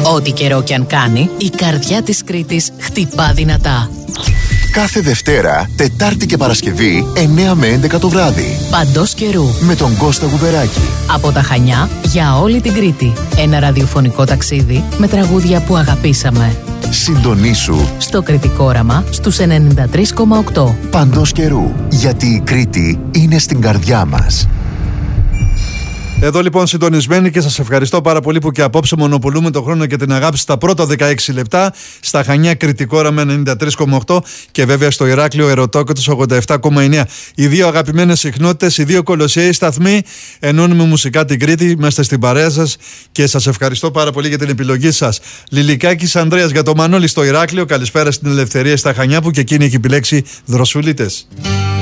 Ό,τι καιρό κι αν κάνει, η καρδιά της Κρήτης χτυπά δυνατά. Κάθε Δευτέρα, Τετάρτη και Παρασκευή, 9 με 11 το βράδυ. Παντός καιρού. Με τον Κώστα Γουβεράκη. Από τα Χανιά για όλη την Κρήτη. Ένα ραδιοφωνικό ταξίδι με τραγούδια που αγαπήσαμε. Συντονίσου στο Κρητικόραμα στους 93,8. Παντός καιρού. Γιατί η Κρήτη είναι στην καρδιά μας. Εδώ λοιπόν συντονισμένοι και σας ευχαριστώ πάρα πολύ που και απόψε μονοπολούμε τον χρόνο και την αγάπη στα πρώτα 16 λεπτά. Στα Χανιά Κρητικόραμα 93,8 και βέβαια στο Ηράκλειο Ερωτόκοτος 87,9. Οι δύο αγαπημένες συχνότητες, οι δύο κολοσσιαίοι σταθμοί ενώνουμε μουσικά την Κρήτη. Είμαστε στην παρέα σας και σας ευχαριστώ πάρα πολύ για την επιλογή σας. Λιλικάκης Ανδρέας για το Μανώλη στο Ηράκλειο. Καλησπέρα στην Ελευθερία στα Χανιά που και εκείνη έχει επιλέξει Δροσούλητες.